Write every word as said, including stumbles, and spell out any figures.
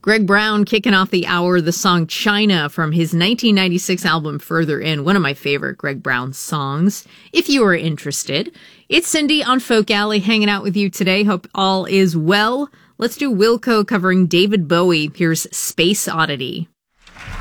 Greg Brown kicking off the hour, the song China from his nineteen ninety-six album Further In, one of my favorite Greg Brown songs, if you are interested. It's Cindy on Folk Alley hanging out with you today. Hope all is well. Let's do Wilco covering David Bowie. Here's Space Oddity.